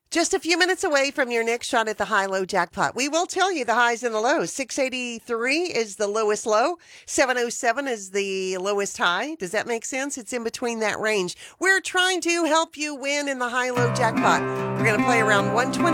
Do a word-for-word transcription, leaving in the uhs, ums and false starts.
Just a few minutes away from your next shot at the high-low jackpot. We will tell you the highs and the lows. six eighty-three is the lowest low. seven oh seven is the lowest high. Does that make sense? It's in between that range. We're trying to help you win in the high-low jackpot. We're going to play around one twenty.